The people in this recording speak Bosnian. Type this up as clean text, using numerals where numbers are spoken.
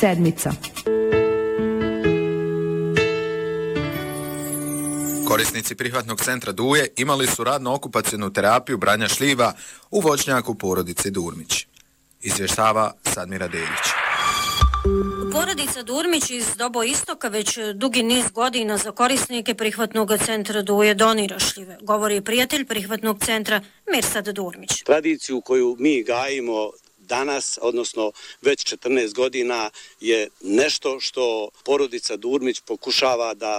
sedmica. Korisnici prihvatnog centra Duje imali su radno-okupacionu terapiju branja šljiva u voćnjaku porodice Durmić. Izvještava Sadmira Delić. Porodica Durmić iz Dobo Istoka već dugi niz godina za korisnike prihvatnog centra Duje donira šljive, govori prijatelj prihvatnog centra Mirsad Durmić. Tradiciju koju mi gajimo danas, odnosno već 14 godina, je nešto što porodica Durmić pokušava da